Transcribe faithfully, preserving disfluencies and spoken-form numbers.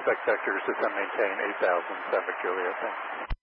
expect vectors to maintain eight thousand Suffolk Juliet. Thanks.